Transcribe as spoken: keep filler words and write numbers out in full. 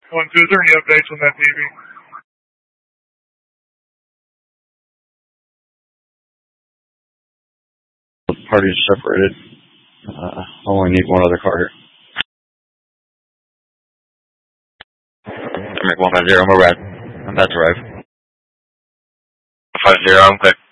One, two, is there any updates on that T V? The parties separated. Uh, only need one other car here. Make one five zero, I'm over at. I'm about to arrive. five zero, I'm clear.